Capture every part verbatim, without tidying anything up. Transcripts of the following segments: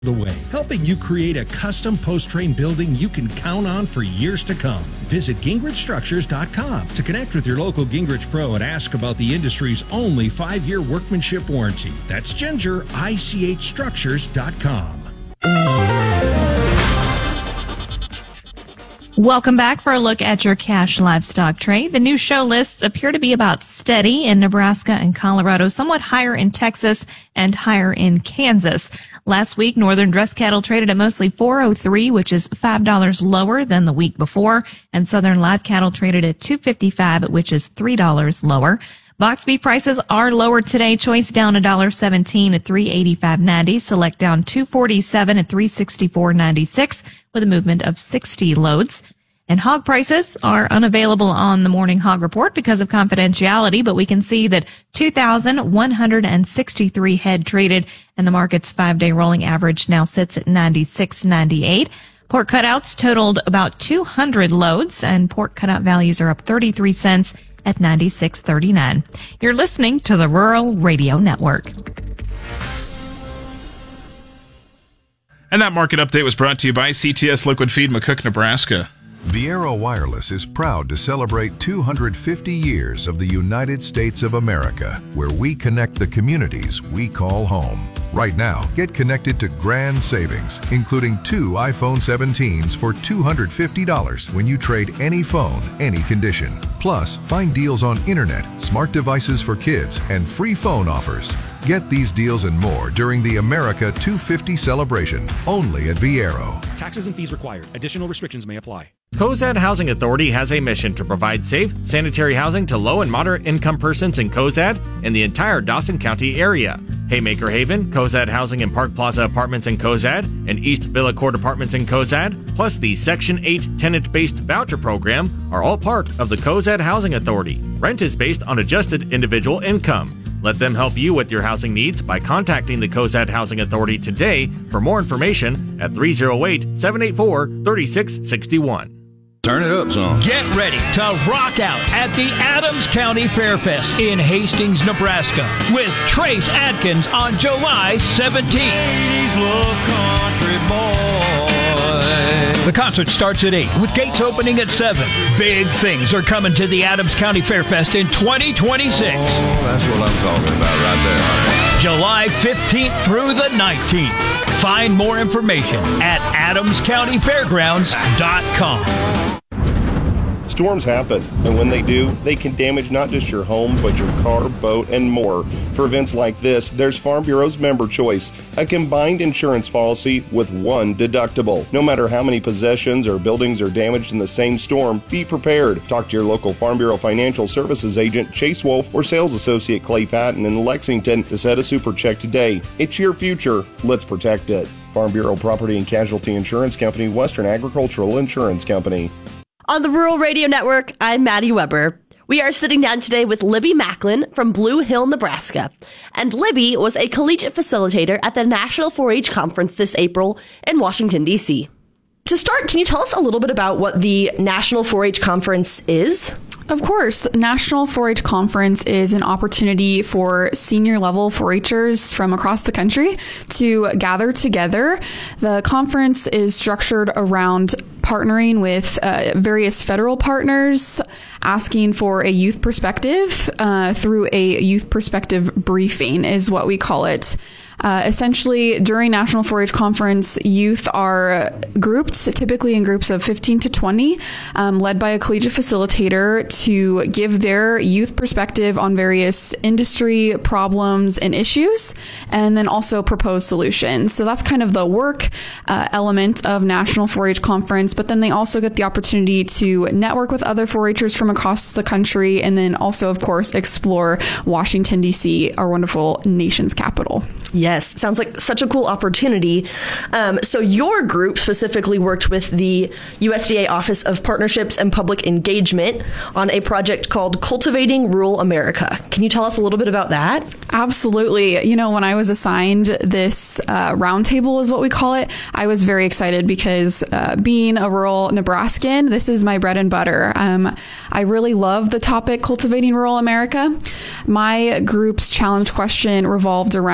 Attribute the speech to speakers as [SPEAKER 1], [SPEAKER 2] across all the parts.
[SPEAKER 1] the way, helping you create a custom post-frame building you can count on for years to come. Visit Gingrich Structures dot com to connect with your local Gingrich Pro and ask about the industry's only five-year workmanship warranty. That's Ginger, I C H Structures dot com.
[SPEAKER 2] Welcome back for a look at your cash livestock trade. The new show lists appear to be about steady in Nebraska and Colorado, somewhat higher in Texas and higher in Kansas. Last week, northern dress cattle traded at mostly four oh three, which is five dollars lower than the week before, and southern live cattle traded at two fifty-five, which is three dollars lower. Box beef prices are lower today. Choice down one dollar seventeen at three eighty-five ninety. Select down two forty-seven at three sixty-four ninety-six with a movement of sixty loads. And hog prices are unavailable on the Morning Hog Report because of confidentiality, but we can see that two thousand one hundred sixty-three head traded, and the market's five-day rolling average now sits at ninety-six ninety-eight. Pork cutouts totaled about two hundred loads, and pork cutout values are up thirty-three cents at ninety-six thirty-nine. You're listening to the Rural Radio Network.
[SPEAKER 3] And that market update was brought to you by C T S Liquid Feed, McCook, Nebraska.
[SPEAKER 4] Viaero Wireless is proud to celebrate two hundred fifty years of the United States of America, where we connect the communities we call home. Right now, get connected to grand savings, including two iPhone seventeens for two hundred fifty dollars when you trade any phone, any condition. Plus, find deals on internet, smart devices for kids, and free phone offers. Get these deals and more during the America two fifty celebration, only at Viaero.
[SPEAKER 5] Taxes and fees required. Additional restrictions may apply.
[SPEAKER 6] Cozad Housing Authority has a mission to provide safe, sanitary housing to low and moderate income persons in Cozad and the entire Dawson County area. Haymaker Haven, Cozad Housing and Park Plaza Apartments in Cozad, and East Villa Court Apartments in Cozad, plus the Section eight tenant-based voucher program are all part of the Cozad Housing Authority. Rent is based on adjusted individual income. Let them help you with your housing needs by contacting the Cozad Housing Authority today for more information at three oh eight, seven eight four, three six six one.
[SPEAKER 7] Turn it up, son.
[SPEAKER 8] Get ready to rock out at the Adams County Fairfest in Hastings, Nebraska with Trace Adkins on July seventeenth.
[SPEAKER 7] Ladies love country boy.
[SPEAKER 8] The concert starts at eight with gates opening at seven. Big things are coming to the Adams County Fairfest in twenty twenty-six.
[SPEAKER 7] Oh, that's what I'm talking about right there.
[SPEAKER 8] July fifteenth through the nineteenth. Find more information at adams county fairgrounds dot com.
[SPEAKER 9] Storms happen, and when they do, they can damage not just your home, but your car, boat, and more. For events like this, there's Farm Bureau's Member Choice, a combined insurance policy with one deductible. No matter how many possessions or buildings are damaged in the same storm, be prepared. Talk to your local Farm Bureau Financial Services agent, Chase Wolf, or sales associate Clay Patton in Lexington to set a super check today. It's your future. Let's protect it. Farm Bureau Property and Casualty Insurance Company, Western Agricultural Insurance Company.
[SPEAKER 10] On the Rural Radio Network, I'm Maddie Weber. We are sitting down today with Libby Macklin from Blue Hill, Nebraska. And Libby was a collegiate facilitator at the National four H Conference this April in Washington, D C. To start, can you tell us a little bit about what the National four H Conference is?
[SPEAKER 11] Of course. National four H Conference is an opportunity for senior level four H'ers from across the country to gather together. The conference is structured around partnering with uh, various federal partners, asking for a youth perspective uh, through a youth perspective briefing is what we call it. Uh, essentially, during National four H Conference, youth are grouped, typically in groups of fifteen to twenty, um, led by a collegiate facilitator to give their youth perspective on various industry problems and issues, and then also propose solutions. So that's kind of the work uh, element of National four H Conference, but then they also get the opportunity to network with other four H'ers from across the country, and then also, of course, explore Washington, D C, our wonderful nation's capital.
[SPEAKER 10] Yes, sounds like such a cool opportunity. Um, so your group specifically worked with the U S D A Office of Partnerships and Public Engagement on a project called Cultivating Rural America. Can you tell us a little bit about that?
[SPEAKER 11] Absolutely. You know, when I was assigned this uh, roundtable is what we call it, I was very excited because uh, being a rural Nebraskan, this is my bread and butter. Um, I really love the topic Cultivating Rural America. My group's challenge question revolved around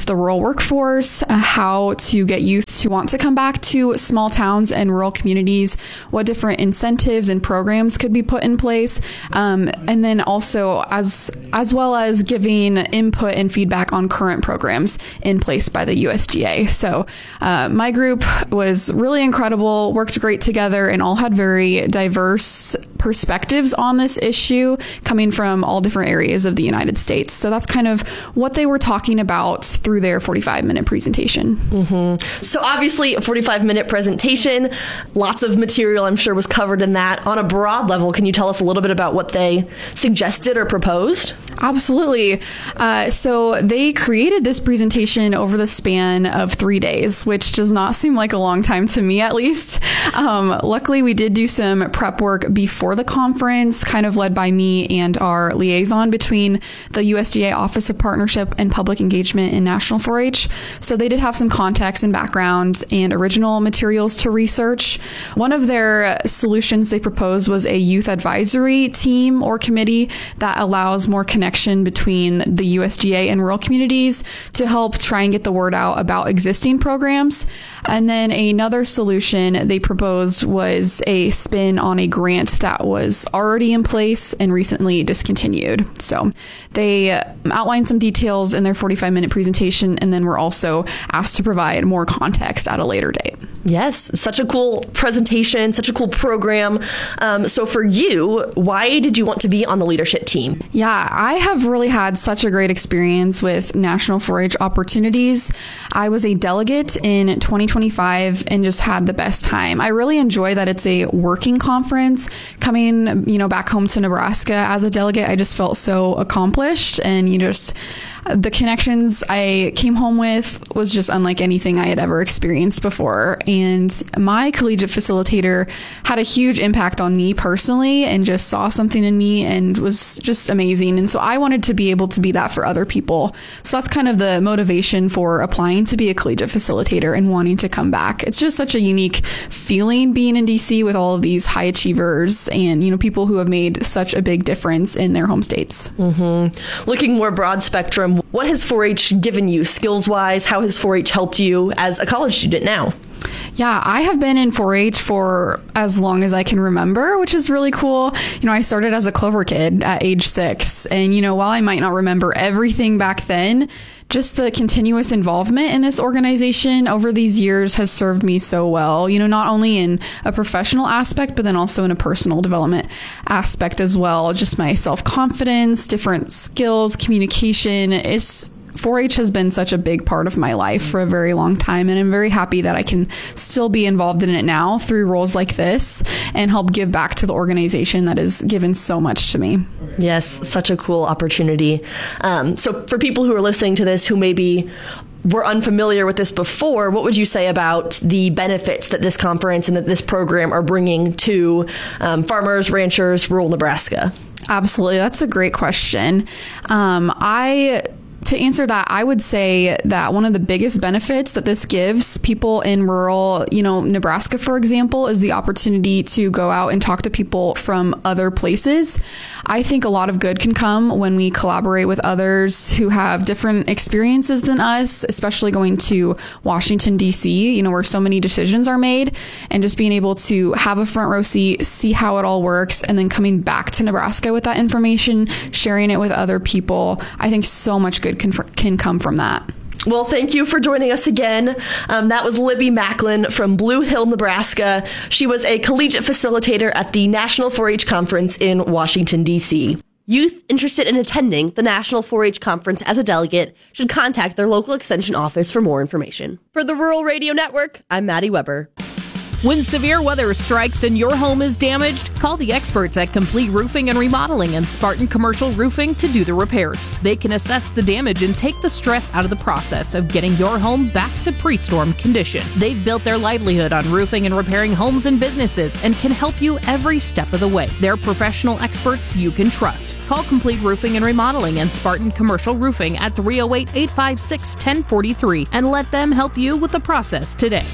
[SPEAKER 11] the rural workforce, uh, how to get youth to want to come back to small towns and rural communities, what different incentives and programs could be put in place, um, and then also as as well as giving input and feedback on current programs in place by the U S D A. So uh, my group was really incredible, worked great together, and all had very diverse perspectives on this issue coming from all different areas of the United States. So that's kind of what they were talking about through their forty-five minute presentation.
[SPEAKER 10] Mm-hmm. So obviously a forty-five minute presentation, lots of material I'm sure was covered in that. On a broad level, can you tell us a little bit about what they suggested or proposed?
[SPEAKER 11] Absolutely. Uh, so they created this presentation over the span of three days, which does not seem like a long time to me, at least. Um, luckily, we did do some prep work before the conference, kind of led by me and our liaison between the U S D A Office of Partnership and Public Engagement in National four H. So they did have some context and background and original materials to research. One of their solutions they proposed was a youth advisory team or committee that allows more connection between the U S D A and rural communities to help try and get the word out about existing programs. And then another solution they proposed was a spin on a grant that was already in place and recently discontinued. So they outlined some details in their forty-five minute presentation, and then were also asked to provide more context at a later date.
[SPEAKER 10] Yes, such a cool presentation, such a cool program. Um, so for you, why did you want to be on the leadership team?
[SPEAKER 11] Yeah, I have really had such a great experience with National four H opportunities. I was a delegate in twenty twenty-five and just had the best time. I really enjoy that it's a working conference. Coming, you know, back home to Nebraska as a delegate, I just felt so accomplished, and you just the connections I came home with was just unlike anything I had ever experienced before. And my collegiate facilitator had a huge impact on me personally and just saw something in me and was just amazing. And so I wanted to be able to be that for other people. So that's kind of the motivation for applying to be a collegiate facilitator and wanting to come back. It's just such a unique feeling being in D C with all of these high achievers and, you know, people who have made such a big difference in their home states.
[SPEAKER 10] Mm-hmm. Looking more broad spectrum, what has four H given you skills-wise? How has four H helped you as a college student now?
[SPEAKER 11] Yeah, I have been in four H for as long as I can remember, which is really cool. You know, I started as a Clover kid at age six. And, you know, while I might not remember everything back then, just the continuous involvement in this organization over these years has served me so well, you know, not only in a professional aspect, but then also in a personal development aspect as well. Just my self-confidence, different skills, communication. It's four H has been such a big part of my life for a very long time, and I'm very happy that I can still be involved in it now through roles like this and help give back to the organization that has given so much to me.
[SPEAKER 10] Yes, such a cool opportunity. Um, so for people who are listening to this who maybe were unfamiliar with this before, what would you say about the benefits that this conference and that this program are bringing to um, farmers, ranchers, rural Nebraska?
[SPEAKER 11] Absolutely. That's a great question. Um, I... To answer that, I would say that one of the biggest benefits that this gives people in rural, you know, Nebraska, for example, is the opportunity to go out and talk to people from other places. I think a lot of good can come when we collaborate with others who have different experiences than us, especially going to Washington, D C, you know, where so many decisions are made, and just being able to have a front row seat, see how it all works, and then coming back to Nebraska with that information, sharing it with other people. I think so much good Can, can come from that.
[SPEAKER 10] Well, thank you for joining us again. Um, that was Libby Macklin from Blue Hill, Nebraska. She was a collegiate facilitator at the National four H Conference in Washington, D C. Youth interested in attending the National four H Conference as a delegate should contact their local extension office for more information. For the Rural Radio Network, I'm Maddie Weber.
[SPEAKER 12] When severe weather strikes and your home is damaged, call the experts at Complete Roofing and Remodeling and Spartan Commercial Roofing to do the repairs. They can assess the damage and take the stress out of the process of getting your home back to pre-storm condition. They've built their livelihood on roofing and repairing homes and businesses and can help you every step of the way. They're professional experts you can trust. Call Complete Roofing and Remodeling and Spartan Commercial Roofing at three oh eight, eight five six, one oh four three and let them help you with the process today.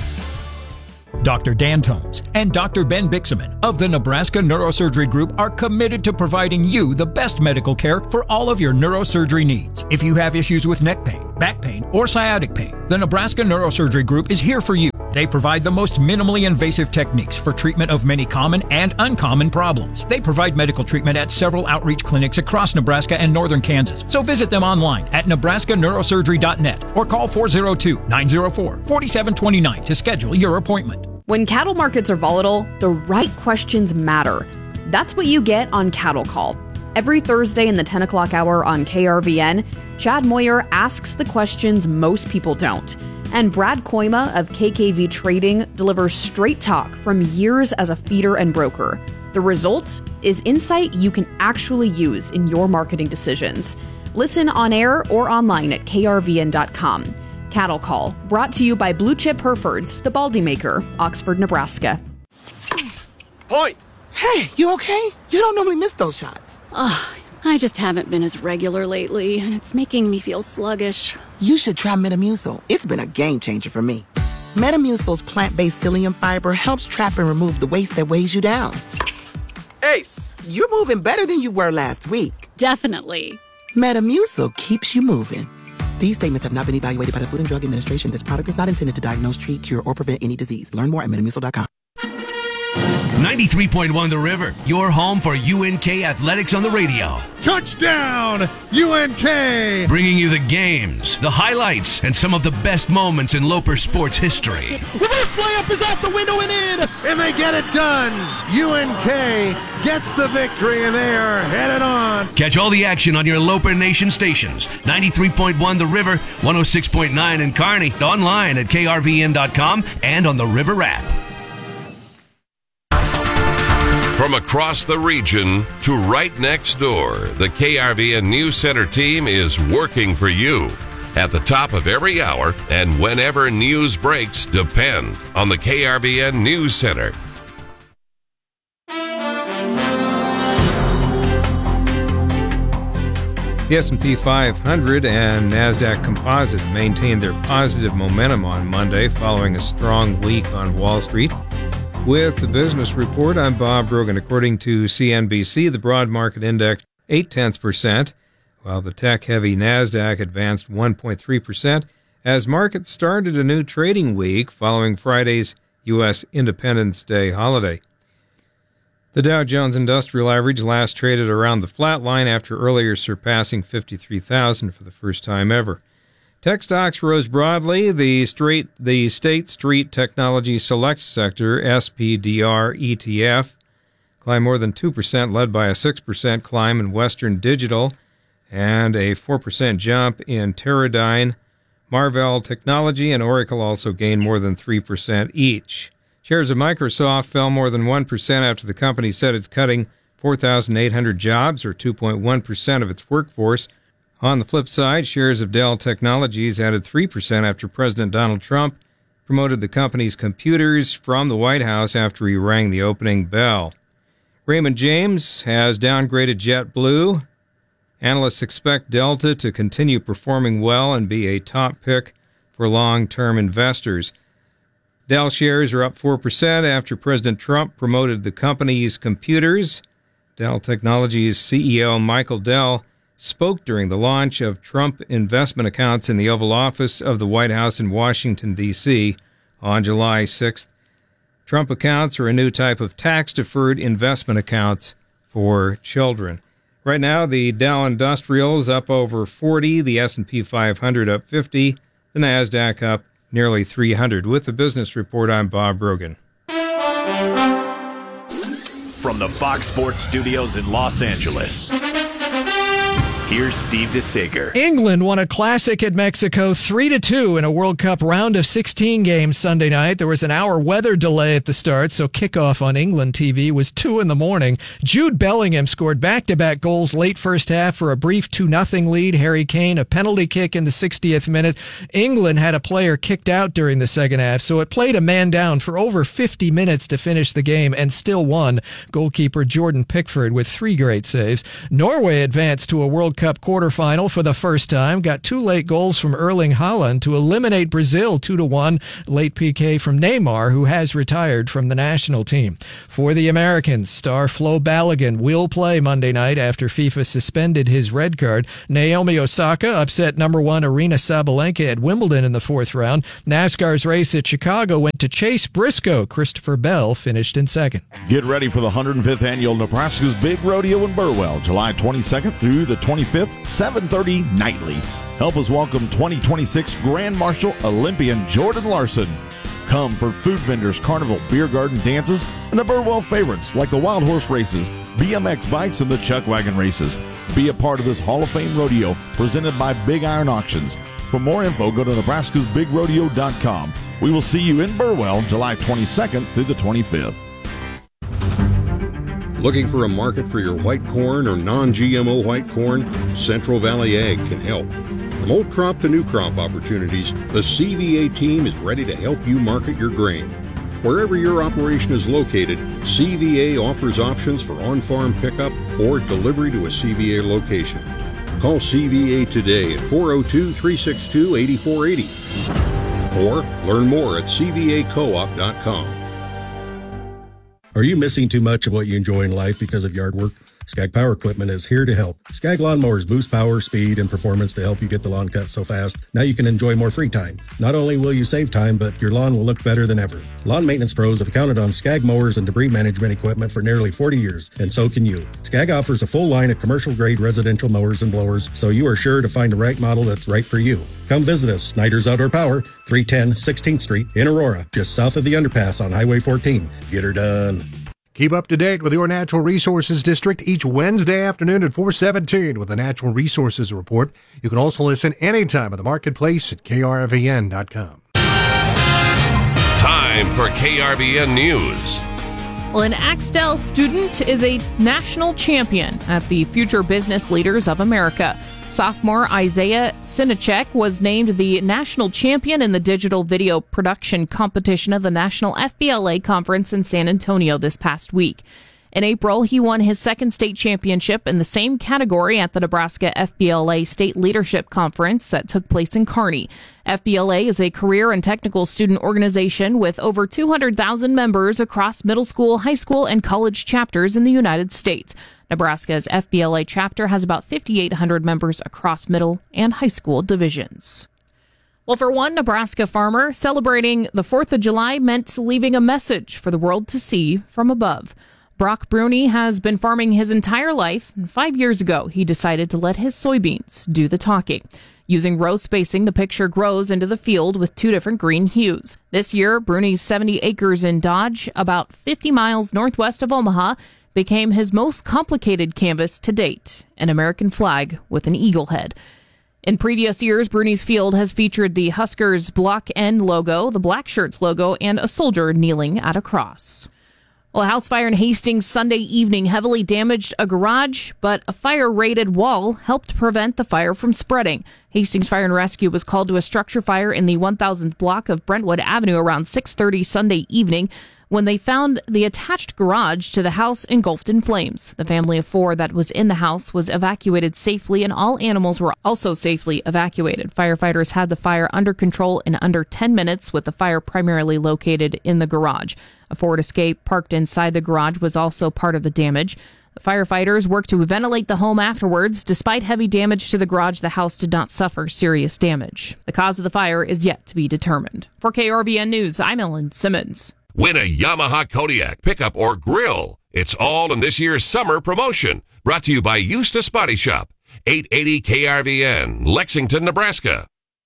[SPEAKER 8] Doctor Dan Tomes and Doctor Ben Bixaman of the Nebraska Neurosurgery Group are committed to providing you the best medical care for all of your neurosurgery needs. If you have issues with neck pain, back pain, or sciatic pain, the Nebraska Neurosurgery Group is here for you. They provide the most minimally invasive techniques for treatment of many common and uncommon problems. They provide medical treatment at several outreach clinics across Nebraska and northern Kansas. So visit them online at nebraska neurosurgery dot net or call four oh two, nine oh four, four seven two nine to schedule your appointment.
[SPEAKER 13] When cattle markets are volatile, the right questions matter. That's what you get on Cattle Call. Every Thursday in the ten o'clock hour on K R V N, Chad Moyer asks the questions most people don't. And Brad Koima of K K V Trading delivers straight talk from years as a feeder and broker. The result is insight you can actually use in your marketing decisions. Listen on air or online at K R V N dot com. Cattle Call, brought to you by Blue Chip Herefords, the Baldy Maker, Oxford, Nebraska.
[SPEAKER 14] Point! Hey, you okay? You don't normally miss those shots.
[SPEAKER 15] Ugh, I just haven't been as regular lately, and it's making me feel sluggish.
[SPEAKER 14] You should try Metamucil. It's been a game changer for me. Metamucil's plant-based psyllium fiber helps trap and remove the waste that weighs you down. Ace, you're moving better than you were last week.
[SPEAKER 15] Definitely.
[SPEAKER 14] Metamucil keeps you moving. These statements have not been evaluated by the Food and Drug Administration. This product is not intended to diagnose, treat, cure, or prevent any disease. Learn more at metamucil dot com.
[SPEAKER 16] ninety-three point one The River, your home for U N K athletics on the radio.
[SPEAKER 17] Touchdown, U N K!
[SPEAKER 16] Bringing you the games, the highlights, and some of the best moments in Loper sports history.
[SPEAKER 17] Reverse layup is out the window and in, and they get it done. U N K gets the victory, and they are headed on.
[SPEAKER 16] Catch all the action on your Loper Nation stations. ninety-three point one The River, one oh six point nine in Kearney, online at K R V N dot com and on the River app.
[SPEAKER 18] From across the region to right next door, the K R V N News Center team is working for you. At the top of every hour and whenever news breaks, depend on the K R V N News Center.
[SPEAKER 19] The S and P five hundred and NASDAQ Composite maintained their positive momentum on Monday following a strong week on Wall Street. With the business report, I'm Bob Brogan. According to C N B C, the broad market index eight tenths percent, while the tech-heavy NASDAQ advanced one point three percent as markets started a new trading week following Friday's U S Independence Day holiday. The Dow Jones Industrial Average last traded around the flat line after earlier surpassing fifty-three thousand for the first time ever. Tech stocks rose broadly. The, straight, the State Street Technology Select Sector, S P D R E T F, climbed more than two percent, led by a six percent climb in Western Digital and a four percent jump in Teradyne. Marvell Technology and Oracle also gained more than three percent each. Shares of Microsoft fell more than one percent after the company said it's cutting four thousand eight hundred jobs, or two point one percent of its workforce. On the flip side, shares of Dell Technologies added three percent after President Donald Trump promoted the company's computers from the White House after he rang the opening bell. Raymond James has downgraded JetBlue. Analysts expect Delta to continue performing well and be a top pick for long-term investors. Dell shares are up four percent after President Trump promoted the company's computers. Dell Technologies C E O Michael Dell spoke during the launch of Trump investment accounts in the Oval Office of the White House in Washington, D C on July sixth. Trump accounts are a new type of tax-deferred investment accounts for children. Right now, the Dow Industrials up over forty, the S and P five hundred up fifty, the NASDAQ up nearly three hundred. With the Business Report, I'm Bob Brogan.
[SPEAKER 20] From the Fox Sports Studios in Los Angeles, here's Steve DeSager.
[SPEAKER 21] England won a classic at Mexico three to two in a World Cup round of sixteen games Sunday night. There was an hour weather delay at the start, so kickoff on England T V was two in the morning. Jude Bellingham scored back-to-back goals late first half for a brief two nothing lead. Harry Kane, a penalty kick in the sixtieth minute. England had a player kicked out during the second half, so it played a man down for over fifty minutes to finish the game and still won. Goalkeeper Jordan Pickford with three great saves. Norway advanced to a World Cup Cup quarterfinal for the first time. Got two late goals from Erling Haaland to eliminate Brazil two to one. Late P K from Neymar, who has retired from the national team. For the Americans, star Flo Balogun will play Monday night after FIFA suspended his red card. Naomi Osaka upset number one Aryna Sabalenka at Wimbledon in the fourth round. NASCAR's race at Chicago went to Chase Briscoe. Christopher Bell finished in second.
[SPEAKER 1] Get ready for the one hundred fifth annual Nebraska's Big Rodeo in Burwell, July twenty-second through the twenty-fifth, seven thirty nightly. Help us welcome twenty twenty-six Grand Marshal Olympian Jordan Larson. Come for food vendors, carnival, beer garden dances, and the Burwell favorites like the Wild Horse races, B M X bikes, and the Chuck Wagon races. Be a part of this Hall of Fame rodeo presented by Big Iron Auctions. For more info, go to nebraskas big rodeo dot com. We will see you in Burwell July twenty-second through the twenty-fifth.
[SPEAKER 22] Looking for a market for your white corn or non-G M O white corn? Central Valley Ag can help. From old crop to new crop opportunities, the C V A team is ready to help you market your grain. Wherever your operation is located, C V A offers options for on-farm pickup or delivery to a C V A location. Call C V A today at four oh two, three six two, eight four eight oh or learn more at c v a co op dot com.
[SPEAKER 23] Are you missing too much of what you enjoy in life because of yard work? Skag Power Equipment is here to help. Skag Lawnmowers boost power, speed, and performance to help you get the lawn cut so fast, now you can enjoy more free time. Not only will you save time, but your lawn will look better than ever. Lawn maintenance pros have counted on Skag mowers and debris management equipment for nearly forty years, and so can you. Skag offers a full line of commercial-grade residential mowers and blowers, so you are sure to find the right model that's right for you. Come visit us, Snyder's Outdoor Power, three ten sixteenth Street in Aurora, just south of the underpass on Highway fourteen. Get her done.
[SPEAKER 24] Keep up to date with your Natural Resources District each Wednesday afternoon at four seventeen with the Natural Resources Report. You can also listen anytime at the Marketplace at K R V N dot com.
[SPEAKER 18] Time for K R V N News.
[SPEAKER 12] Well, an Axtell student is a national champion at the Future Business Leaders of America. Sophomore Isaiah Sinacek was named the national champion in the digital video production competition of the National F B L A Conference in San Antonio this past week. In April, he won his second state championship in the same category at the Nebraska F B L A State Leadership Conference that took place in Kearney. F B L A is a career and technical student organization with over two hundred thousand members across middle school, high school, and college chapters in the United States. Nebraska's F B L A chapter has about five thousand eight hundred members across middle and high school divisions. Well, for one Nebraska farmer, celebrating the fourth of July meant leaving a message for the world to see from above. Brock Bruni has been farming his entire life, and five years ago, he decided to let his soybeans do the talking. Using row spacing, the picture grows into the field with two different green hues. This year, Bruni's seventy acres in Dodge, about fifty miles northwest of Omaha, became his most complicated canvas to date, an American flag with an eagle head. In previous years, Bruni's field has featured the Huskers block end logo, the Black Shirts logo, and a soldier kneeling at a cross. Well, a house fire in Hastings Sunday evening heavily damaged a garage, but a fire-rated wall helped prevent the fire from spreading. Hastings Fire and Rescue was called to a structure fire in the one thousandth block of Brentwood Avenue around six thirty Sunday evening when they found the attached garage to the house engulfed in flames. The family of four that was in the house was evacuated safely, and all animals were also safely evacuated. Firefighters had the fire under control in under ten minutes, with the fire primarily located in the garage. A Ford Escape parked inside the garage was also part of the damage. The firefighters worked to ventilate the home afterwards. Despite heavy damage to the garage, the house did not suffer serious damage. The cause of the fire is yet to be determined. For K R V N News, I'm Ellen Simmons.
[SPEAKER 18] Win a Yamaha Kodiak pickup or grill. It's all in this year's summer promotion. Brought to you by Eustis Body Shop. eight eighty K R V N, Lexington, Nebraska.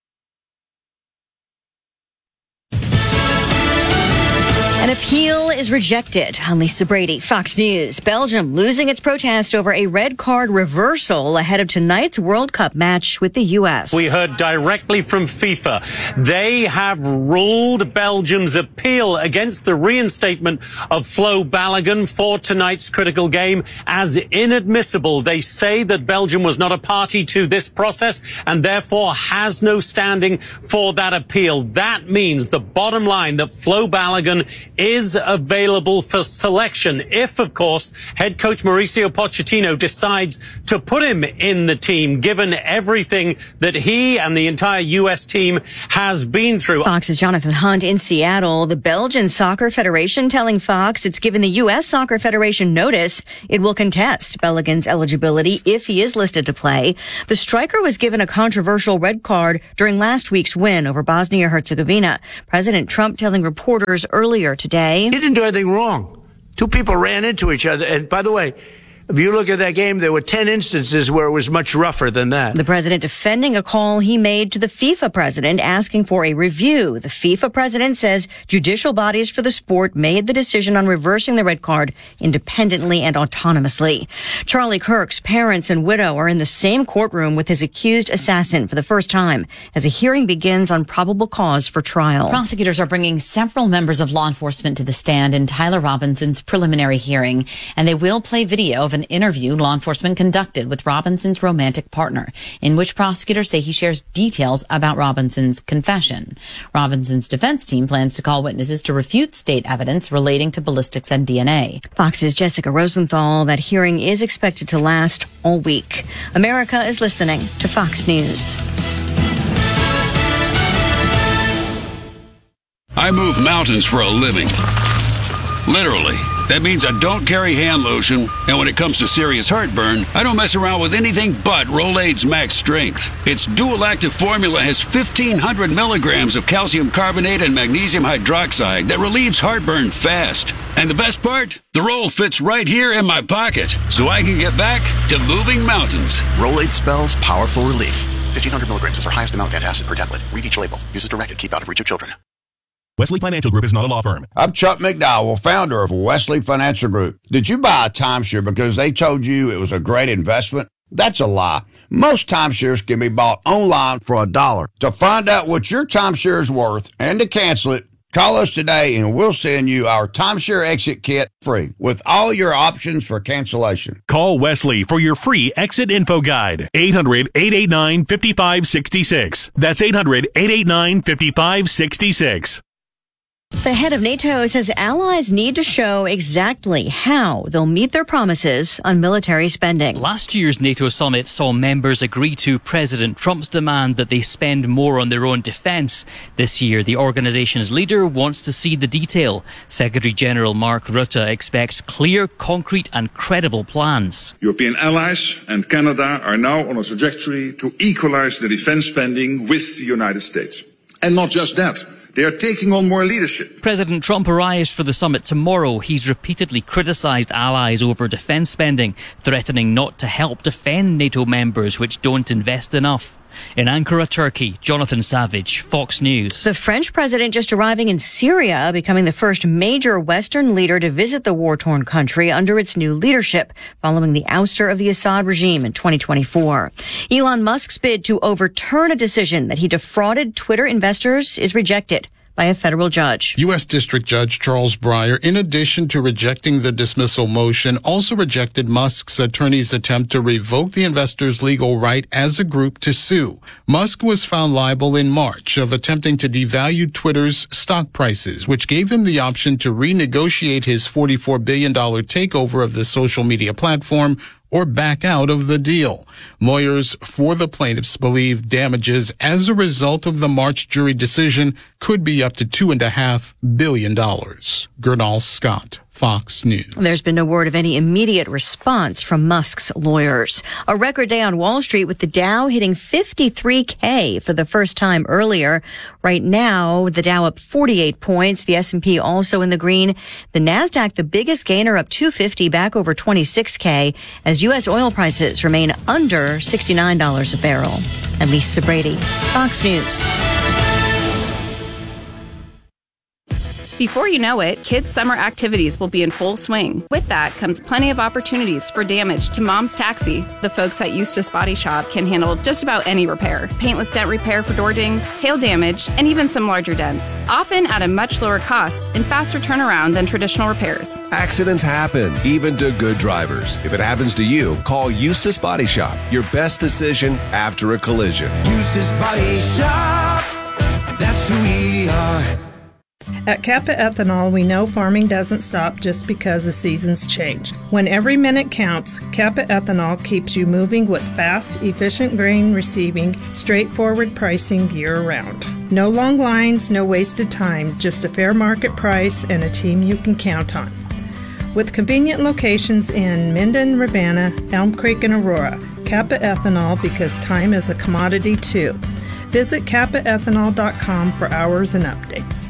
[SPEAKER 25] An appeal is rejected. I'm Lisa Brady, Fox News. Belgium losing its protest over a red card reversal ahead of tonight's World Cup match with the U S.
[SPEAKER 26] We heard directly from FIFA. They have ruled Belgium's appeal against the reinstatement of Flo Balogun for tonight's critical game as inadmissible. They say that Belgium was not a party to this process and therefore has no standing for that appeal. That means the bottom line that Flo Balogun is available for selection if, of course, head coach Mauricio Pochettino decides to put him in the team, given everything that he and the entire U S team has been through.
[SPEAKER 25] Fox's Jonathan Hunt in Seattle. The Belgian Soccer Federation telling Fox it's given the U S Soccer Federation notice it will contest Bellingen's eligibility if he is listed to play. The striker was given a controversial red card during last week's win over Bosnia-Herzegovina. President Trump telling reporters earlier today,
[SPEAKER 2] he didn't do anything wrong. Two people ran into each other. And by the way, if you look at that game, there were ten instances where it was much rougher than that.
[SPEAKER 25] The president defending a call he made to the FIFA president asking for a review. The FIFA president says judicial bodies for the sport made the decision on reversing the red card independently and autonomously. Charlie Kirk's parents and widow are in the same courtroom with his accused assassin for the first time as a hearing begins on probable cause for trial.
[SPEAKER 3] Prosecutors are bringing several members of law enforcement to the stand in Tyler Robinson's preliminary hearing, and they will play video of an interview law enforcement conducted with Robinson's romantic partner, in which prosecutors say he shares details about Robinson's confession. Robinson's defense team plans to call witnesses to refute state evidence relating to ballistics and D N A.
[SPEAKER 25] Fox's Jessica Rosenthal. That hearing is expected to last all week. America is listening to Fox News.
[SPEAKER 4] I move mountains for a living. Literally. That means I don't carry hand lotion, and when it comes to serious heartburn, I don't mess around with anything but Rolaids Max Strength. Its dual-active formula has fifteen hundred milligrams of calcium carbonate and magnesium hydroxide that relieves heartburn fast. And the best part? The roll fits right here in my pocket, so I can get back to moving mountains.
[SPEAKER 5] Rolaids spells powerful relief. fifteen hundred milligrams is our highest amount of antacid per tablet. Read each label. Use as directed. Keep out of reach of children.
[SPEAKER 6] Wesley Financial Group is not a law firm.
[SPEAKER 7] I'm Chuck McDowell, founder of Wesley Financial Group. Did you buy a timeshare because they told you it was a great investment? That's a lie. Most timeshares can be bought online for a dollar. To find out what your timeshare is worth and to cancel it, call us today and we'll send you our timeshare exit kit free with all your options for cancellation.
[SPEAKER 6] Call Wesley for your free exit info guide. eight hundred, eight eight nine, five five six six. That's eight hundred, eight eight nine, five five six six.
[SPEAKER 25] The head of NATO says allies need to show exactly how they'll meet their promises on military spending.
[SPEAKER 27] Last year's NATO summit saw members agree to President Trump's demand that they spend more on their own defence. This year, the organisation's leader wants to see the detail. Secretary General Mark Rutte expects clear, concrete and credible plans.
[SPEAKER 28] European allies and Canada are now on a trajectory to equalise the defence spending with the United States. And not just that. They are taking on more leadership.
[SPEAKER 27] President Trump arrives for the summit tomorrow. He's repeatedly criticised allies over defence spending, threatening not to help defend NATO members which don't invest enough. In Ankara, Turkey, Jonathan Savage, Fox News.
[SPEAKER 25] The French president just arriving in Syria, becoming the first major Western leader to visit the war-torn country under its new leadership, following the ouster of the Assad regime in twenty twenty-four. Elon Musk's bid to overturn a decision that he defrauded Twitter investors is rejected by a federal judge.
[SPEAKER 29] U S. District Judge Charles Breyer, in addition to rejecting the dismissal motion, also rejected Musk's attorney's attempt to revoke the investors' legal right as a group to sue. Musk was found liable in March of attempting to devalue Twitter's stock prices, which gave him the option to renegotiate his forty-four billion dollars takeover of the social media platform or back out of the deal. Lawyers for the plaintiffs believe damages as a result of the March jury decision could be up to two and a half billion dollars. Gernal Scott, Fox News.
[SPEAKER 25] There's been no word of any immediate response from Musk's lawyers. A record day on Wall Street with the Dow hitting fifty-three K for the first time earlier. Right now, the Dow up forty-eight points. The S and P also in the green. The Nasdaq, the biggest gainer, up two hundred fifty, back over twenty-six K as U S oil prices remain under sixty-nine dollars a barrel. And Lisa Brady, Fox News.
[SPEAKER 30] Before you know it, kids' summer activities will be in full swing. With that comes plenty of opportunities for damage to Mom's Taxi. The folks at Eustace Body Shop can handle just about any repair. Paintless dent repair for door dings, hail damage, and even some larger dents. Often at a much lower cost and faster turnaround than traditional repairs.
[SPEAKER 31] Accidents happen, even to good drivers. If it happens to you, call Eustace Body Shop. Your best decision after a collision.
[SPEAKER 32] Eustace Body Shop, that's who we are.
[SPEAKER 8] At Kappa Ethanol, we know farming doesn't stop just because the seasons change. When every minute counts, Kappa Ethanol keeps you moving with fast, efficient grain receiving, straightforward pricing year-round. No long lines, no wasted time, just a fair market price and a team you can count on. With convenient locations in Minden, Ravenna, Elm Creek, and Aurora, Kappa Ethanol, because time is a commodity too. Visit kappa ethanol dot com for hours and updates.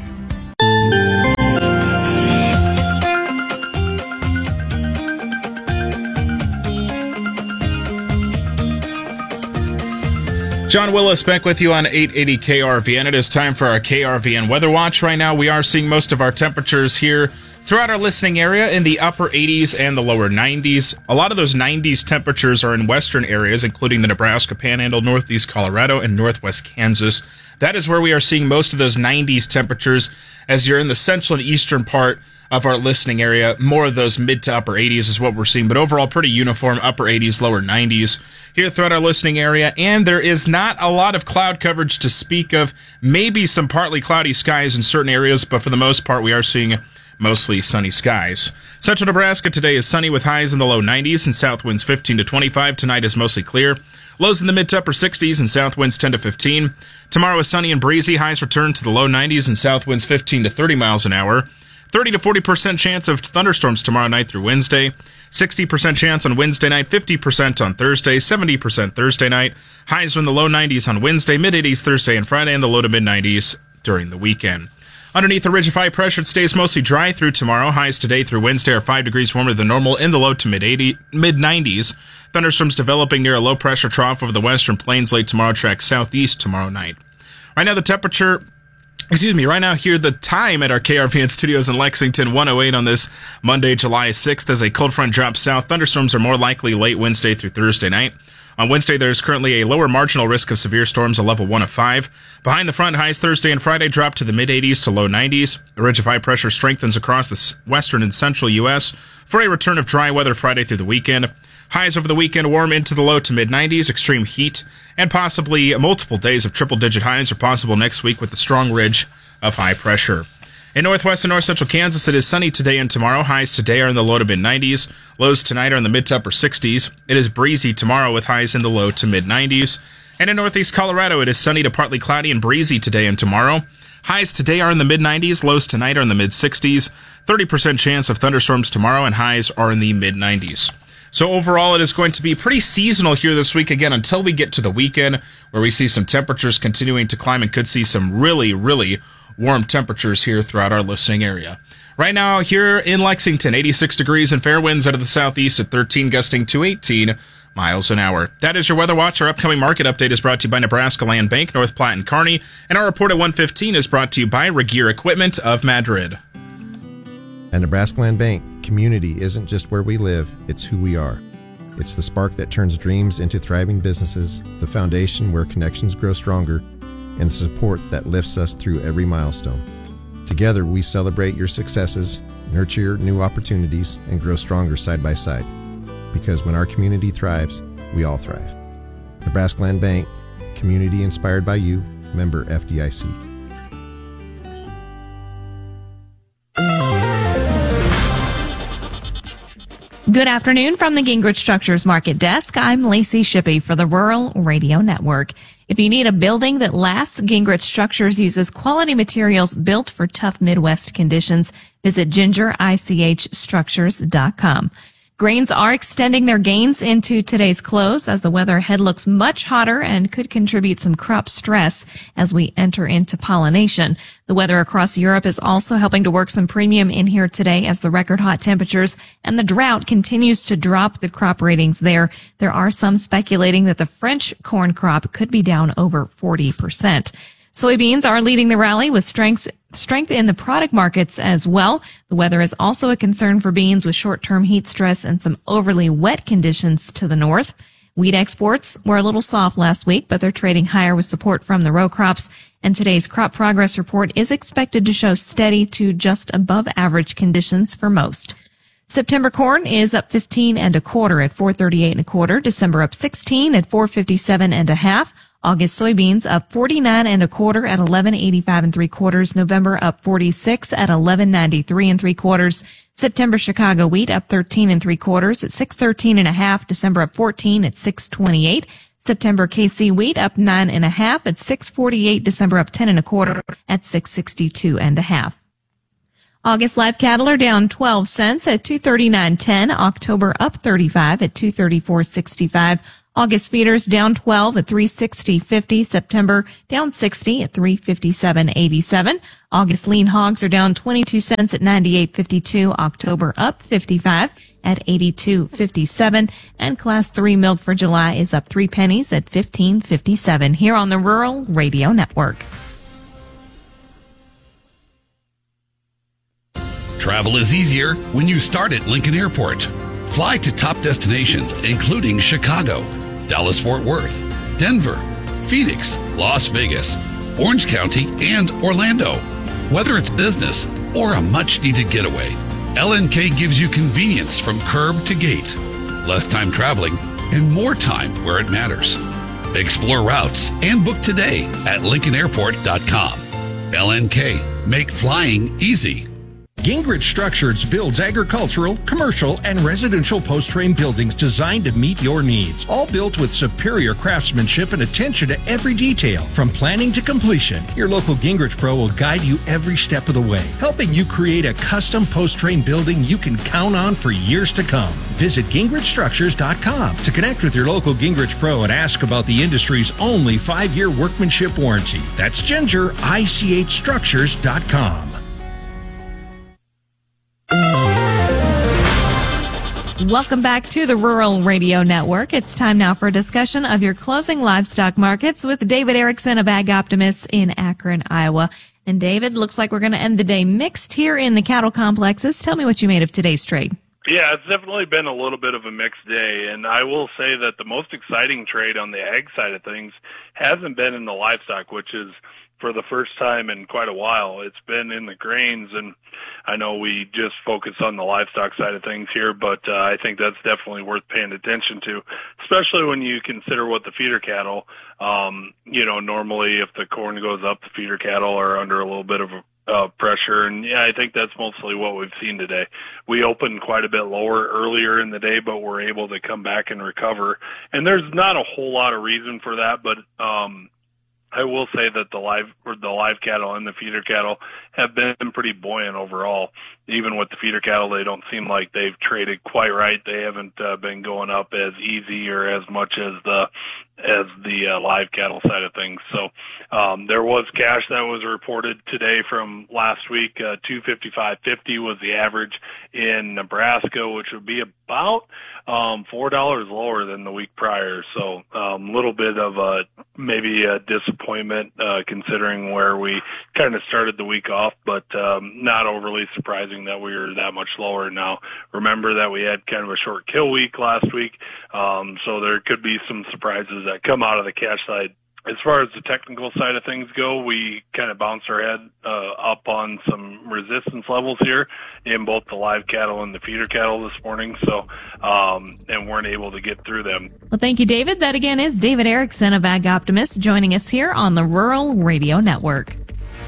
[SPEAKER 9] John Willis back with you on eight eighty K R V N. It is time for our K R V N Weather Watch. Right now, we are seeing most of our temperatures here throughout our listening area in the upper eighties and the lower nineties. A lot of those nineties temperatures are in western areas, including the Nebraska Panhandle, northeast Colorado, and northwest Kansas. That is where we are seeing most of those nineties temperatures. As you're in the central and eastern part of our listening area, more of those mid to upper eighties is what we're seeing, but overall pretty uniform, upper eighties, lower nineties here throughout our listening area. And there is not a lot of cloud coverage to speak of, maybe some partly cloudy skies in certain areas, but for the most part we are seeing mostly sunny skies. Central Nebraska today is sunny with highs in the low nineties and south winds fifteen to twenty-five. Tonight is mostly clear. Lows in the mid to upper sixties and south winds ten to fifteen. Tomorrow is sunny and breezy. Highs return to the low nineties and south winds fifteen to thirty miles an hour. thirty to forty percent chance of thunderstorms tomorrow night through Wednesday. sixty percent chance on Wednesday night, fifty percent on Thursday, seventy percent Thursday night. Highs are in the low nineties on Wednesday, mid-eighties Thursday and Friday, and the low to mid-nineties during the weekend. Underneath the ridge of high pressure, it stays mostly dry through tomorrow. Highs today through Wednesday are five degrees warmer than normal in the low to mid-nineties. Thunderstorms developing near a low-pressure trough over the western plains late tomorrow, track southeast tomorrow night. Right now, the temperature... Excuse me, right now here, the time at our K R V N studios in Lexington, one oh eight on this Monday, July sixth, as a cold front drops south. Thunderstorms are more likely late Wednesday through Thursday night. On Wednesday, there's currently a lower marginal risk of severe storms, a level one of five. Behind the front, highs Thursday and Friday drop to the mid-eighties to low nineties. The ridge of high pressure strengthens across the western and central U S for a return of dry weather Friday through the weekend. Highs over the weekend warm into the low to mid-nineties, extreme heat, and possibly multiple days of triple-digit highs are possible next week with the strong ridge of high pressure. In northwest and north central Kansas, it is sunny today and tomorrow. Highs today are in the low to mid-nineties. Lows tonight are in the mid to upper sixties. It is breezy tomorrow with highs in the low to mid-nineties. And in northeast Colorado, it is sunny to partly cloudy and breezy today and tomorrow. Highs today are in the mid-nineties. Lows tonight are in the mid-sixties. thirty percent chance of thunderstorms tomorrow, and highs are in the mid-nineties. So overall, it is going to be pretty seasonal here this week, again, until we get to the weekend, where we see some temperatures continuing to climb and could see some really, really warm temperatures here throughout our listening area. Right now, here in Lexington, eighty-six degrees and fair winds out of the southeast at thirteen, gusting to eighteen miles an hour. That is your Weather Watch. Our upcoming market update is brought to you by Nebraska Land Bank, North Platte and Kearney. And our report at one fifteen is brought to you by Regeer Equipment of Madrid.
[SPEAKER 10] At Nebraska Land Bank, community isn't just where we live, it's who we are. It's the spark that turns dreams into thriving businesses, the foundation where connections grow stronger, and the support that lifts us through every milestone. Together, we celebrate your successes, nurture your new opportunities, and grow stronger side by side. Because when our community thrives, we all thrive. Nebraska Land Bank, community inspired by you, member F D I C.
[SPEAKER 11] Good afternoon from the Gingrich Structures Market Desk. I'm Lacey Shippey for the Rural Radio Network. If you need a building that lasts, Gingrich Structures uses quality materials built for tough Midwest conditions. Visit ginger ich structures dot com. Grains are extending their gains into today's close as the weather ahead looks much hotter and could contribute some crop stress as we enter into pollination. The weather across Europe is also helping to work some premium in here today as the record hot temperatures and the drought continues to drop the crop ratings there. There are some speculating that the French corn crop could be down over forty percent. Soybeans are leading the rally with strength, strength in the product markets as well. The weather is also a concern for beans with short-term heat stress and some overly wet conditions to the north. Wheat exports were a little soft last week, but they're trading higher with support from the row crops. And today's crop progress report is expected to show steady to just above average conditions for most. September corn is up fifteen and a quarter at four thirty-eight and a quarter. December up sixteen at four fifty-seven and a half. August soybeans up forty-nine and a quarter at eleven eighty-five and three quarters. November up forty-six at eleven ninety-three and three quarters. September Chicago wheat up thirteen and three quarters at six thirteen and a half. December up fourteen at six twenty-eight. September K C wheat up nine and a half at six forty-eight. December up ten and a quarter at six sixty-two and a half. August live cattle are down twelve cents at two thirty-nine ten. October up thirty-five at two thirty-four sixty-five. August feeders down twelve at three sixty fifty. September down sixty at three fifty-seven eighty-seven. August lean hogs are down twenty-two cents at ninety-eight fifty-two. October up fifty-five at eighty-two fifty-seven. And class three milk for July is up three pennies at fifteen fifty-seven here on the Rural Radio Network.
[SPEAKER 4] Travel is easier when you start at Lincoln Airport. Fly to top destinations, including Chicago, Dallas-Fort Worth, Denver, Phoenix, Las Vegas, Orange County, and Orlando. Whether it's business or a much-needed getaway, L N K gives you convenience from curb to gate, less time traveling, and more time where it matters. Explore routes and book today at lincoln airport dot com. L N K, make flying easy.
[SPEAKER 1] Gingrich Structures builds agricultural, commercial, and residential post-frame buildings designed to meet your needs. All built with superior craftsmanship and attention to every detail. From planning to completion, your local Gingrich Pro will guide you every step of the way, helping you create a custom post-frame building you can count on for years to come. Visit gingrich structures dot com to connect with your local Gingrich Pro and ask about the industry's only five-year workmanship warranty. That's ginger I C H structures dot com.
[SPEAKER 11] Welcome back to the Rural Radio Network. It's time now for a discussion of your closing livestock markets with David Erickson of Ag Optimist in Akron, Iowa. And David, looks like we're going to end the day mixed here in the cattle complexes. Tell me what you made of today's trade.
[SPEAKER 13] Yeah, it's definitely been a little bit of a mixed day, and I will say that the most exciting trade on the ag side of things hasn't been in the livestock, which is for the first time in quite a while. It's been in the grains, and I know we just focus on the livestock side of things here, but uh, I think that's definitely worth paying attention to, especially when you consider what the feeder cattle, um, you know, normally if the corn goes up, the feeder cattle are under a little bit of a Uh, pressure, and yeah, I think that's mostly what we've seen today. We opened quite a bit lower earlier in the day, but we're able to come back and recover. And there's not a whole lot of reason for that, but um, I will say that the live or the live cattle and the feeder cattle have been pretty buoyant overall. Even with the feeder cattle, they don't seem like they've traded quite right. They haven't uh, been going up as easy or as much as the as the uh, live cattle side of things. So um, there was cash that was reported today from last week. Uh, two fifty-five fifty was the average in Nebraska, which would be about um, four dollars lower than the week prior. So a um, little bit of a maybe a disappointment uh, considering where we kind of started the week off, but um, not overly surprising that we were that much lower. Now, remember that we had kind of a short kill week last week, um, so there could be some surprises that come out of the cash side. As far as the technical side of things go, we kind of bounced our head uh, up on some resistance levels here in both the live cattle and the feeder cattle this morning, so um, and weren't able to get through them.
[SPEAKER 11] Well, thank you, David. That again is David Erickson of Ag Optimist joining us here on the Rural Radio Network.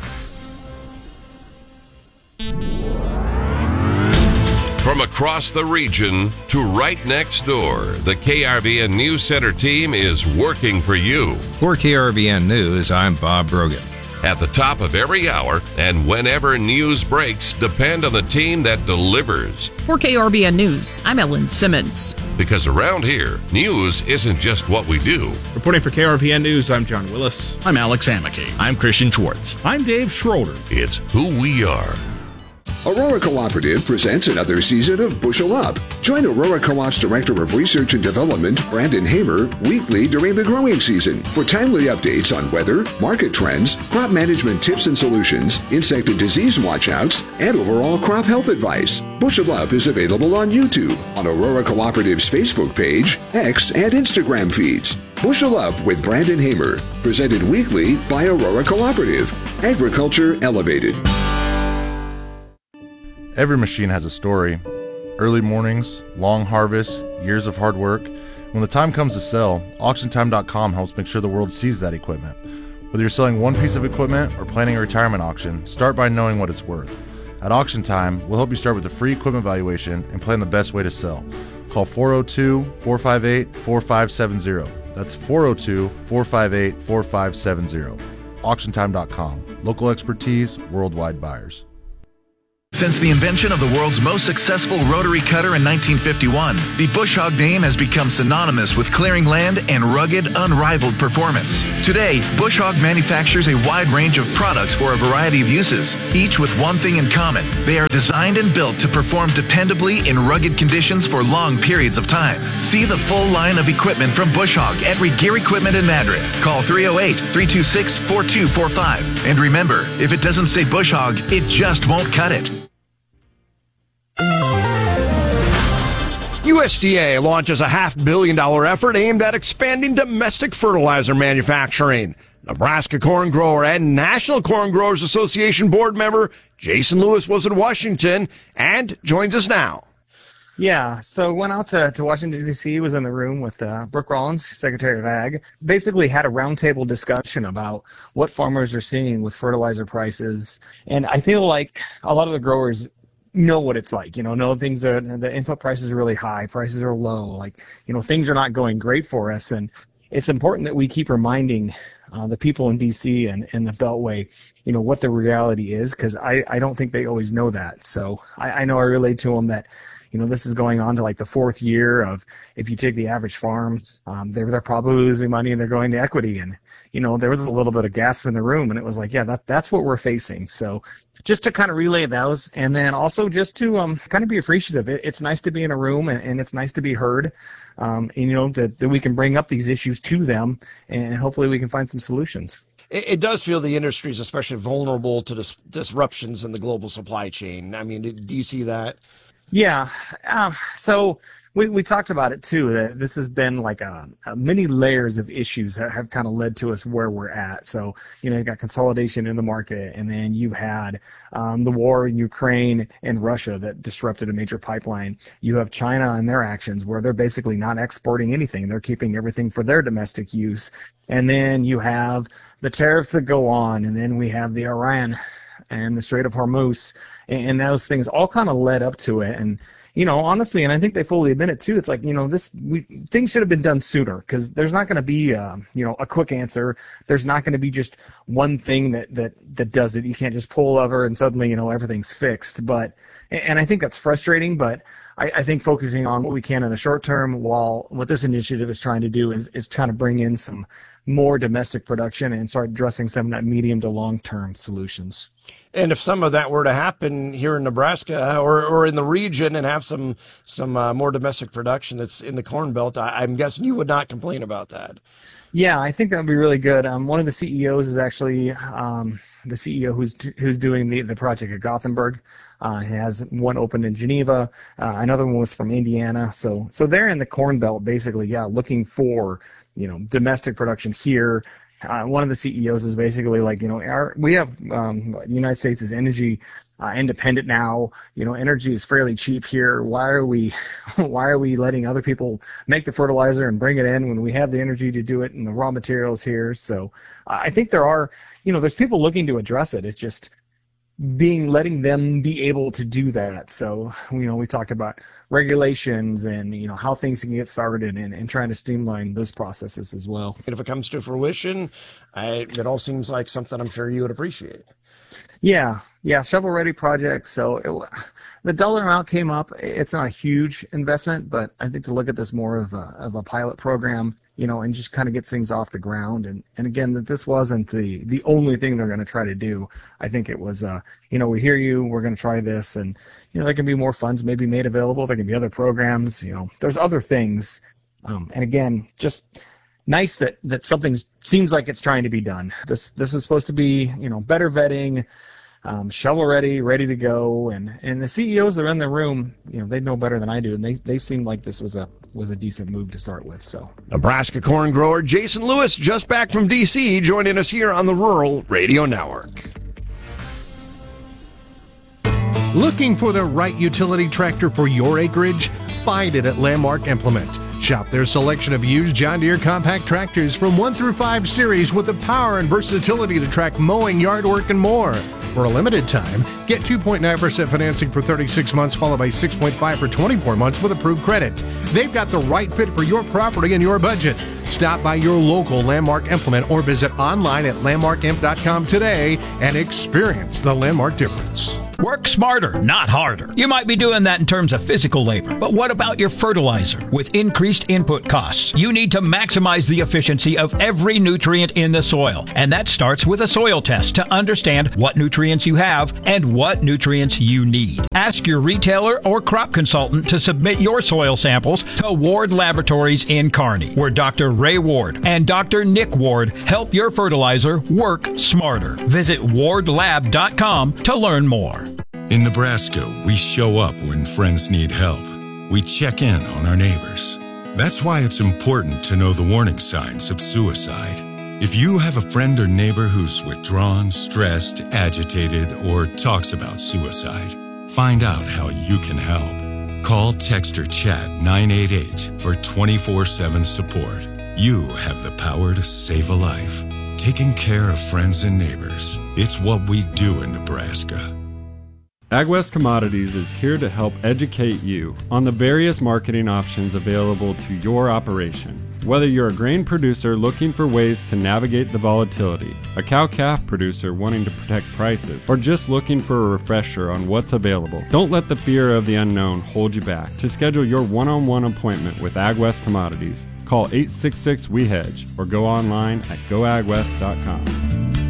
[SPEAKER 18] From across the region to right next door, the K R V N News Center team is working for you.
[SPEAKER 14] For K R V N News, I'm Bob Brogan.
[SPEAKER 18] At the top of every hour and whenever news breaks, depend on the team that delivers.
[SPEAKER 12] For K R V N News, I'm Ellen Simmons.
[SPEAKER 18] Because around here, news isn't just what we do.
[SPEAKER 9] Reporting for K R V N News, I'm John Willis.
[SPEAKER 15] I'm Alex Hamake. I'm Christian Schwartz.
[SPEAKER 16] I'm Dave Schroeder.
[SPEAKER 18] It's who we are.
[SPEAKER 17] Aurora Cooperative presents another season of Bushel Up. Join Aurora Co-op's Director of Research and Development, Brandon Hamer, weekly during the growing season for timely updates on weather, market trends, crop management tips and solutions, insect and disease watchouts, and overall crop health advice. Bushel Up is available on YouTube, on Aurora Cooperative's Facebook page, X, and Instagram feeds. Bushel Up with Brandon Hamer, presented weekly by Aurora Cooperative. Agriculture Elevated.
[SPEAKER 19] Every machine has a story. Early mornings, long harvests, years of hard work.
[SPEAKER 2] When the time comes to sell, auction time dot com helps make sure the world sees that equipment. Whether you're selling one piece of equipment or planning a retirement auction, start by knowing what it's worth. At Auction Time, we'll help you start with a free equipment valuation and plan the best way to sell. Call four oh two, four five eight, four five seven zero. That's four oh two, four five eight, four five seven zero. auction time dot com. Local expertise, worldwide buyers.
[SPEAKER 3] Since the invention of the world's most successful rotary cutter in nineteen fifty-one, the Bush Hog name has become synonymous with clearing land and rugged, unrivaled performance. Today, Bush Hog manufactures a wide range of products for a variety of uses, each with one thing in common. They are designed and built to perform dependably in rugged conditions for long periods of time. See the full line of equipment from Bush Hog at Regear Equipment in Madrid. Call three oh eight, three two six, four two four five. And remember, if it doesn't say Bush Hog, it just won't cut it.
[SPEAKER 5] U S D A launches a half billion dollar effort aimed at expanding domestic fertilizer manufacturing. Nebraska corn grower and National Corn Growers Association board member Jason Lewis was in Washington and joins us now.
[SPEAKER 16] Yeah, so went out to, to Washington, D C, was in the room with uh, Brooke Rollins, Secretary of Ag, basically had a roundtable discussion about what farmers are seeing with fertilizer prices. And I feel like a lot of the growers know what it's like, you know, know things are, the input prices are really high, prices are low, like, you know, things are not going great for us. And it's important that we keep reminding uh, the people in D C and, and the Beltway, you know, what the reality is, because I, I don't think they always know that. So I, I know I relayed to them that, you know, this is going on to like the fourth year of, if you take the average farm, um, they're, they're probably losing money and they're going to equity. And, you know, there was a little bit of gasp in the room, and it was like, yeah, that, that's what we're facing. So just to kind of relay those, and then also just to um, kind of be appreciative. It, it's nice to be in a room, and, and it's nice to be heard, um, and, you know, that, that we can bring up these issues to them, and hopefully we can find some solutions.
[SPEAKER 5] It, it does feel the industry is especially vulnerable to dis- disruptions in the global supply chain. I mean, do you see that?
[SPEAKER 16] Yeah. Um, so we, we talked about it too, that this has been like a, a many layers of issues that have kind of led to us where we're at. So, you know, you've got consolidation in the market, and then you had um, the war in Ukraine and Russia that disrupted a major pipeline. You have China and their actions where they're basically not exporting anything. They're keeping everything for their domestic use. And then you have the tariffs that go on, and then we have the Iran and the Strait of Hormuz, and those things all kind of led up to it. And, you know, honestly, and I think they fully admit it too, it's like, you know, this, we, things should have been done sooner, because there's not going to be, uh, you know, a quick answer. There's not going to be just one thing that, that, that does it. You can't just pull over and suddenly, you know, everything's fixed. But, and I think that's frustrating, but I, I think focusing on what we can in the short term, while what this initiative is trying to do is, is trying to bring in some more domestic production and start addressing some of that medium to long-term solutions.
[SPEAKER 5] And if some of that were to happen here in Nebraska or, or in the region and have some some uh, more domestic production that's in the Corn Belt, I, I'm guessing you would not complain about that.
[SPEAKER 16] Yeah, I think that would be really good. Um, one of the C E Os is actually um, the C E O who's who's doing the, the project at Gothenburg. Uh, he has one open in Geneva. Uh, another one was from Indiana. So so they're in the Corn Belt, basically, yeah, looking for, you know, domestic production here. Uh, one of the C E Os is basically like, you know, our, we have um, the United States is energy uh, independent now. You know, energy is fairly cheap here. Why are we, why are we letting other people make the fertilizer and bring it in when we have the energy to do it and the raw materials here? So uh, I think there are, you know, there's people looking to address it. It's just being letting them be able to do that. So, you know, we talked about regulations and, you know, how things can get started, and, and trying to streamline those processes as well.
[SPEAKER 5] And if it comes to fruition, I, it all seems like something I'm sure you would appreciate.
[SPEAKER 16] Yeah, yeah, shovel-ready project. So it, the dollar amount came up. It's not a huge investment, but I think to look at this more of a, of a pilot program, you know, and just kind of get things off the ground. And, and again, that this wasn't the, the only thing they're going to try to do. I think it was, uh, you know, we hear you, we're going to try this. And, you know, there can be more funds maybe made available. There can be other programs, you know, there's other things. Um, and again, just nice that, that something seems like it's trying to be done. This, this is supposed to be, you know, better vetting, um, shovel ready, ready to go. And, and the C E Os that are in the room, you know, they know better than I do. And they, they seem like this was a, was a decent move to start with. So
[SPEAKER 5] Nebraska corn grower Jason Lewis, just back from D C, joining us here on the Rural Radio Network.
[SPEAKER 1] Looking for the right utility tractor for your acreage? Find it at Landmark Implement.
[SPEAKER 6] Shop their selection of used John Deere compact tractors from one through five series with the power and versatility to track mowing, yard work, and more. For a limited time, get two point nine percent financing for thirty-six months, followed by six point five for twenty-four months with approved credit. They've got the right fit for your property and your budget. Stop by your local Landmark Implement or visit online at landmark imp dot com today and experience the Landmark difference.
[SPEAKER 7] Work smarter, not harder. You might be doing that in terms of physical labor, but what about your fertilizer? With increased input costs, you need to maximize the efficiency of every nutrient in the soil. And that starts with a soil test to understand what nutrients you have and what nutrients you need. Ask your retailer or crop consultant to submit your soil samples to Ward Laboratories in Kearney, where Doctor Ray Ward and Doctor Nick Ward help your fertilizer work smarter. Visit ward lab dot com to learn more.
[SPEAKER 19] In Nebraska, we show up when friends need help. We check in on our neighbors. That's why it's important to know the warning signs of suicide. If you have a friend or neighbor who's withdrawn, stressed, agitated, or talks about suicide, find out how you can help. Call, text, or chat nine eight eight for twenty-four seven support. You have the power to save a life. Taking care of friends and neighbors. It's what we do in Nebraska.
[SPEAKER 20] AgWest Commodities is here to help educate you on the various marketing options available to your operation. Whether you're a grain producer looking for ways to navigate the volatility, a cow-calf producer wanting to protect prices, or just looking for a refresher on what's available, don't let the fear of the unknown hold you back. To schedule your one-on-one appointment with AgWest Commodities, call eight six six, W E H E D G E or go online at go ag west dot com.